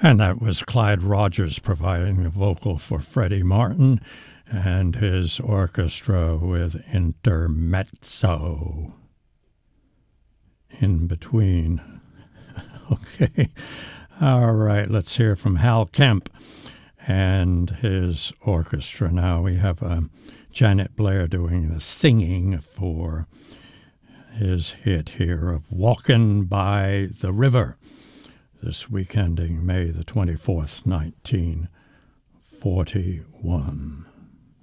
And that was Clyde Rogers providing the vocal for Freddie Martin and his orchestra with intermezzo in between. Okay. All right, let's hear from Hal Kemp and his orchestra. Now we have Janet Blair doing the singing for his hit here of Walkin' by the River, this week ending May the 24th, 1941.